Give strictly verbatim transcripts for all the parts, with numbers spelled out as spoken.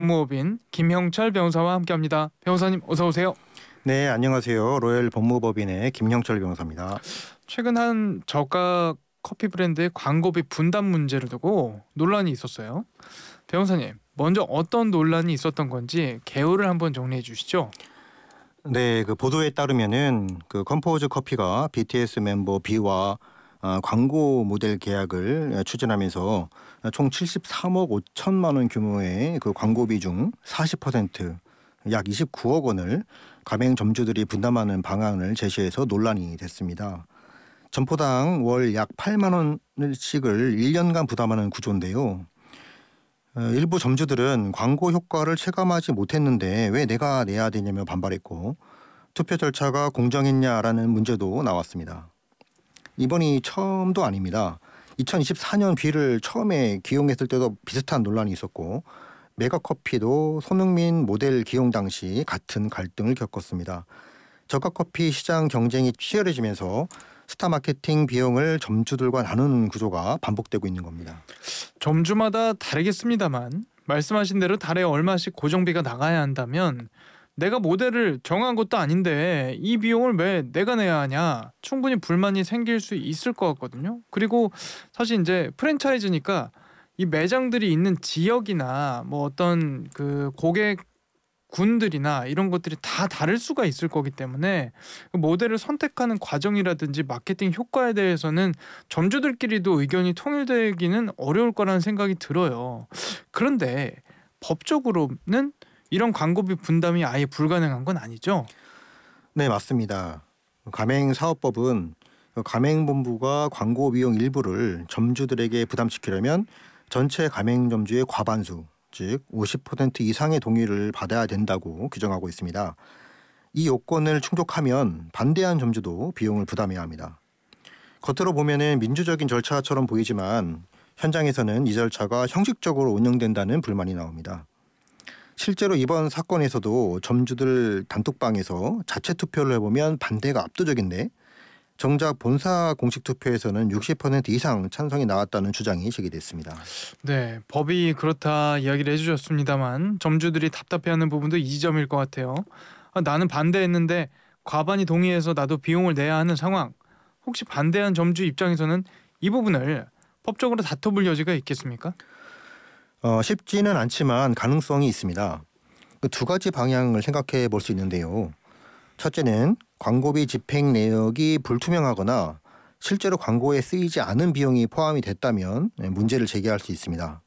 법무법인 김형철 변호사와 함께합니다. 변호사님 어서 오세요. 네, 안녕하세요. 로열 법무법인의 김형철 변호사입니다. 최근 한 저가 커피 브랜드의 광고비 분담 문제를 두고 논란이 있었어요. 변호사님, 먼저 어떤 논란이 있었던 건지 개요를 한번 정리해 주시죠. 네, 그 보도에 따르면은 그 컴포즈 커피가 비티에스 멤버 B와 어, 광고 모델 계약을 추진하면서 총 칠십삼억 오천만 원 규모의 그 광고비 중 사십 퍼센트 약 이십구억 원을 가맹 점주들이 분담하는 방안을 제시해서 논란이 됐습니다. 점포당 월 약 팔만 원씩을 일 년간 부담하는 구조인데요. 어, 일부 점주들은 광고 효과를 체감하지 못했는데 왜 내가 내야 되냐며 반발했고, 투표 절차가 공정했냐라는 문제도 나왔습니다. 이번이 처음도 아닙니다. 이천이십사 년 B를 처음에 기용했을 때도 비슷한 논란이 있었고, 메가커피도 손흥민 모델 기용 당시 같은 갈등을 겪었습니다. 저가커피 시장 경쟁이 치열해지면서 스타 마케팅 비용을 점주들과 나누는 구조가 반복되고 있는 겁니다. 점주마다 다르겠습니다만 말씀하신 대로 달에 얼마씩 고정비가 나가야 한다면 내가 모델을 정한 것도 아닌데 이 비용을 왜 내가 내야 하냐, 충분히 불만이 생길 수 있을 것 같거든요. 그리고 사실 이제 프랜차이즈니까 이 매장들이 있는 지역이나 뭐 어떤 그 고객 군들이나 이런 것들이 다 다를 수가 있을 거기 때문에 그 모델을 선택하는 과정이라든지 마케팅 효과에 대해서는 점주들끼리도 의견이 통일되기는 어려울 거라는 생각이 들어요. 그런데 법적으로는 이런 광고비 분담이 아예 불가능한 건 아니죠? 네, 맞습니다. 가맹사업법은 가맹본부가 광고 비용 일부를 점주들에게 부담시키려면 전체 가맹점주의 과반수, 즉 오십 퍼센트 이상의 동의를 받아야 된다고 규정하고 있습니다. 이 요건을 충족하면 반대한 점주도 비용을 부담해야 합니다. 겉으로 보면은 민주적인 절차처럼 보이지만 현장에서는 이 절차가 형식적으로 운영된다는 불만이 나옵니다. 실제로 이번 사건에서도 점주들 단톡방에서 자체 투표를 해보면 반대가 압도적인데, 정작 본사 공식 투표에서는 육십 퍼센트 이상 찬성이 나왔다는 주장이 제기됐습니다. 네, 법이 그렇다 이야기를 해주셨습니다만 점주들이 답답해하는 부분도 이 지점일 것 같아요. 아, 나는 반대했는데 과반이 동의해서 나도 비용을 내야 하는 상황. 혹시 반대한 점주 입장에서는 이 부분을 법적으로 다퉈볼 여지가 있겠습니까? 어, 쉽지는 않지만 가능성이 있습니다. 그 두 가지 방향을 생각해 볼 수 있는데요. 첫째는 광고비 집행 내역이 불투명하거나 실제로 광고에 쓰이지 않은 비용이 포함이 됐다면 문제를 제기할 수 있습니다.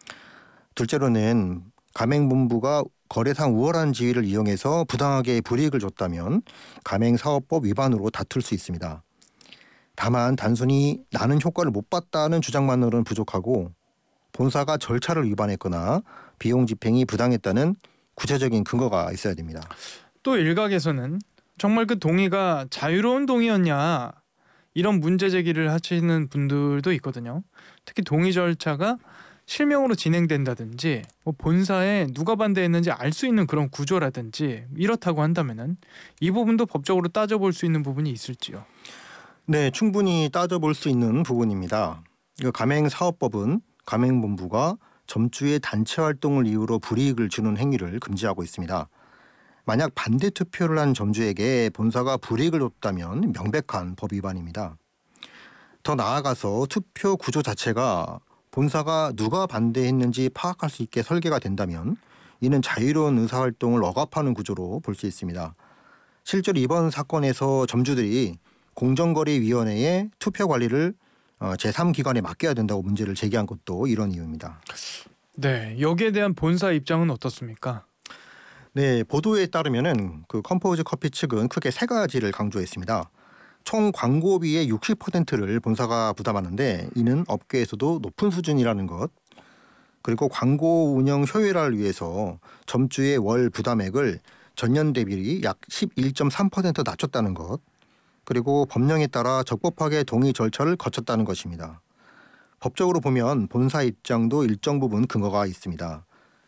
둘째로는 가맹본부가 거래상 우월한 지위를 이용해서 부당하게 불이익을 줬다면 가맹사업법 위반으로 다툴 수 있습니다. 다만 단순히 나는 효과를 못 봤다는 주장만으로는 부족하고, 본사가 절차를 위반했거나 비용 집행이 부당했다는 구체적인 근거가 있어야 됩니다. 또 일각에서는 정말 그 동의가 자유로운 동의였냐, 이런 문제 제기를 하시는 분들도 있거든요. 특히 동의 절차가 실명으로 진행된다든지 뭐 본사에 누가 반대했는지 알 수 있는 그런 구조라든지 이렇다고 한다면은 이 부분도 법적으로 따져볼 수 있는 부분이 있을지요. 네, 충분히 따져볼 수 있는 부분입니다. 그 가맹사업법은 가맹본부가 점주의 단체 활동을 이유로 불이익을 주는 행위를 금지하고 있습니다. 만약 반대 투표를 한 점주에게 본사가 불이익을 줬다면 명백한 법 위반입니다. 더 나아가서 투표 구조 자체가 본사가 누가 반대했는지 파악할 수 있게 설계가 된다면 이는 자유로운 의사활동을 억압하는 구조로 볼 수 있습니다. 실제로 이번 사건에서 점주들이 공정거래위원회에 투표 관리를 제삼 기관에 맡겨야 된다고 문제를 제기한 것도 이런 이유입니다. 네, 여기에 대한 본사 입장은 어떻습니까? 네, 보도에 따르면은 그 컴포즈 커피 측은 크게 세 가지를 강조했습니다. 총 광고비의 육십 퍼센트를 본사가 부담하는데 이는 업계에서도 높은 수준이라는 것, 그리고 광고 운영 효율화를 위해서 점주의 월 부담액을 전년 대비 약 십일 점 삼 퍼센트 낮췄다는 것, 그리고 법령에 따라 적법하게 동의 절차를 거쳤다는 것입니다. 법적으로 보면 본사 입장도 일정 부분 근거가 있습니다.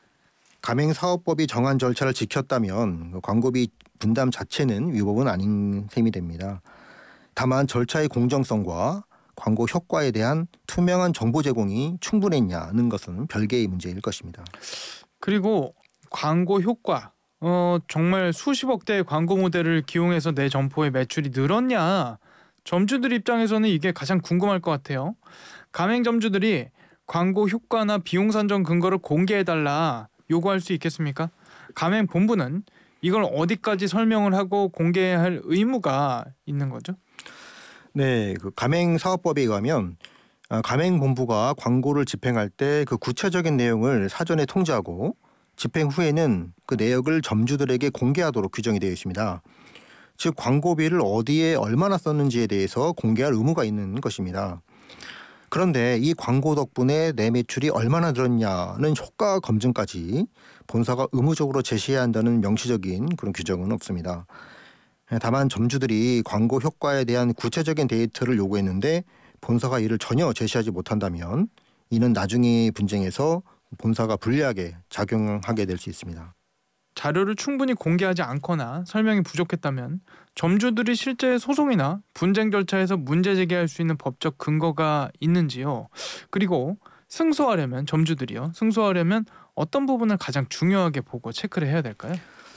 가맹사업법이 정한 절차를 지켰다면 광고비 분담 자체는 위법은 아닌 셈이 됩니다. 다만 절차의 공정성과 광고 효과에 대한 투명한 정보 제공이 충분했냐는 것은 별개의 문제일 것입니다. 그리고 광고 효과. 어 정말 수십억 대의 광고 모델을 기용해서 내 점포의 매출이 늘었냐? 점주들 입장에서는 이게 가장 궁금할 것 같아요. 가맹점주들이 광고 효과나 비용 산정 근거를 공개해달라 요구할 수 있겠습니까? 가맹본부는 이걸 어디까지 설명을 하고 공개해야 할 의무가 있는 거죠? 네, 그 가맹사업법에 의하면 아, 가맹본부가 광고를 집행할 때 그 구체적인 내용을 사전에 통지하고 집행 후에는 그 내역을 점주들에게 공개하도록 규정이 되어 있습니다. 즉 광고비를 어디에 얼마나 썼는지에 대해서 공개할 의무가 있는 것입니다. 그런데 이 광고 덕분에 내 매출이 얼마나 늘었냐는 효과 검증까지 본사가 의무적으로 제시해야 한다는 명시적인 그런 규정은 없습니다. 다만 점주들이 광고 효과에 대한 구체적인 데이터를 요구했는데 본사가 이를 전혀 제시하지 못한다면 이는 나중에 분쟁에서 본사가 불리하게 작용하게 될 수 있습니다. 자료를 충분히 공개하지 않거나 설명이 부족했다면 점주들이 실제 소송이나 분쟁 절차에서 문제 제기할 수 있는 법적 근거가 있는지요. 그리고 승소하려면 점주들이요. 승소하려면 어떤 부분을 가장 중요하게 보고 체크를 해야 될까요?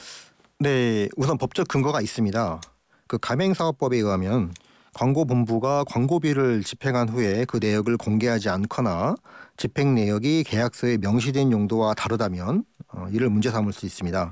네, 우선 법적 근거가 있습니다. 그 가맹사업법에 의하면 광고본부가 광고비를 집행한 후에 그 내역을 공개하지 않거나 집행 내역이 계약서에 명시된 용도와 다르다면 어, 이를 문제 삼을 수 있습니다.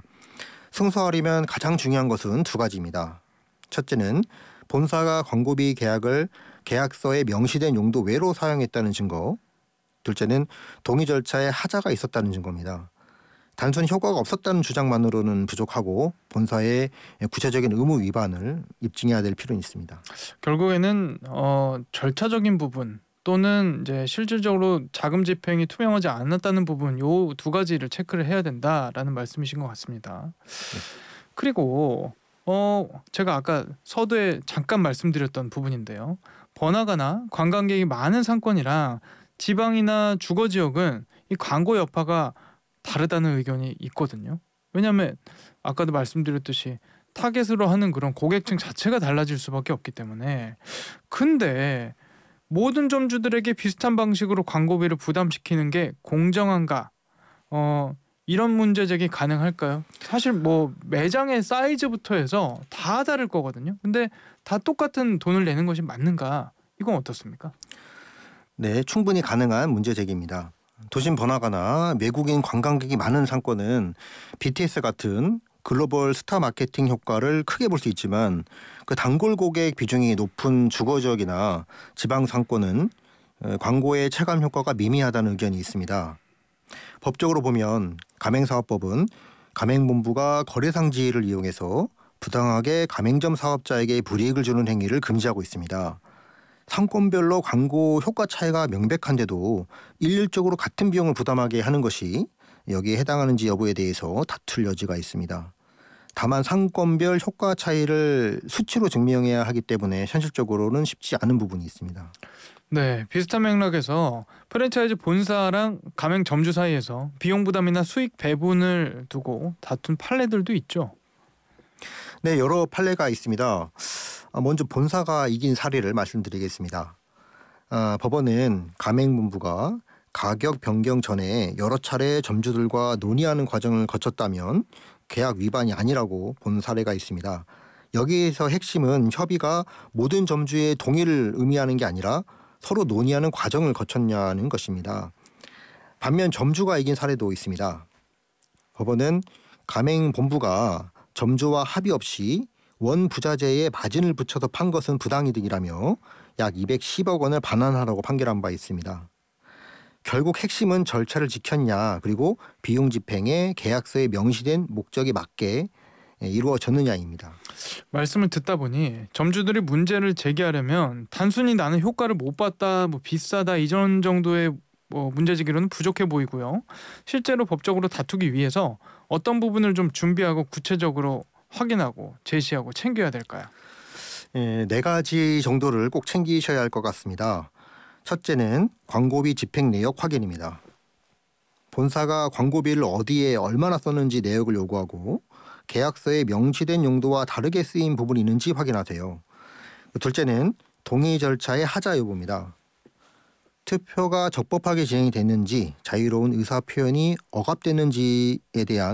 승소하려면 가장 중요한 것은 두 가지입니다. 첫째는 본사가 광고비 계약을 계약서에 명시된 용도 외로 사용했다는 증거. 둘째는 동의 절차에 하자가 있었다는 증거입니다. 단순히 효과가 없었다는 주장만으로는 부족하고 본사의 구체적인 의무 위반을 입증해야 될 필요는 있습니다. 결국에는 어, 절차적인 부분 또는 이제 실질적으로 자금 집행이 투명하지 않았다는 부분 요 두 가지를 체크를 해야 된다라는 말씀이신 것 같습니다. 네. 그리고 어 제가 아까 서두에 잠깐 말씀드렸던 부분인데요. 번화가나 관광객이 많은 상권이랑 지방이나 주거 지역은 이 광고 여파가 다르다는 의견이 있거든요. 왜냐하면 아까도 말씀드렸듯이 타겟으로 하는 그런 고객층 자체가 달라질 수밖에 없기 때문에. 근데 모든 점주들에게 비슷한 방식으로 광고비를 부담시키는 게 공정한가? 어 이런 문제 제기 가능할까요? 사실 뭐 매장의 사이즈부터 해서 다 다를 거거든요. 근데 다 똑같은 돈을 내는 것이 맞는가? 이건 어떻습니까? 네, 충분히 가능한 문제 제기입니다. 도심 번화가나 외국인 관광객이 많은 상권은 비티에스 같은 글로벌 스타 마케팅 효과를 크게 볼 수 있지만 그 단골 고객 비중이 높은 주거 지역이나 지방 상권은 어, 광고의 체감 효과가 미미하다는 의견이 있습니다. 법적으로 보면 가맹사업법은 가맹본부가 거래상지를 이용해서 부당하게 가맹점 사업자에게 불이익을 주는 행위를 금지하고 있습니다. 상권별로 광고 효과 차이가 명백한데도 일률적으로 같은 비용을 부담하게 하는 것이 여기에 해당하는지 여부에 대해서 다툴 여지가 있습니다. 다만 상권별 효과 차이를 수치로 증명해야 하기 때문에 현실적으로는 쉽지 않은 부분이 있습니다. 네, 비슷한 맥락에서 프랜차이즈 본사랑 가맹 점주 사이에서 비용 부담이나 수익 배분을 두고 다툰 판례들도 있죠. 네, 여러 판례가 있습니다. 아, 먼저 본사가 이긴 사례를 말씀드리겠습니다. 아, 법원은 가맹본부가 가격 변경 전에 여러 차례 점주들과 논의하는 과정을 거쳤다면 계약 위반이 아니라고 본 사례가 있습니다. 여기에서 핵심은 협의가 모든 점주의 동의를 의미하는 게 아니라 서로 논의하는 과정을 거쳤냐는 것입니다. 반면 점주가 이긴 사례도 있습니다. 법원은 가맹본부가 점주와 합의 없이 원부자재에 마진을 붙여서 판 것은 부당이득이라며 약 이백십억 원을 반환하라고 판결한 바 있습니다. 결국 핵심은 절차를 지켰냐 그리고 비용 집행에 계약서에 명시된 목적에 맞게 이루어졌느냐입니다. 말씀을 듣다 보니 점주들이 문제를 제기하려면 단순히 나는 효과를 못 봤다, 뭐 비싸다 이전 정도의 뭐 문제 제기로는 부족해 보이고요. 실제로 법적으로 다투기 위해서 어떤 부분을 좀 준비하고 구체적으로 확인하고 제시하고 챙겨야 될까요? 예, 네 가지 정도를 꼭 챙기셔야 할 것 같습니다. 첫째는 광고비 집행 내역 확인입니다. 본사가 광고비를 어디에 얼마나 썼는지 내역을 요구하고 계약서에 명시된 용도와 다르게 쓰인 부분이 있는지 확인하세요. 둘째는 동의 절차의 하자 여부입니다. 투표가 적법하게 진행이 됐는지 자유로운 의사 표현이 억압됐는지에 대한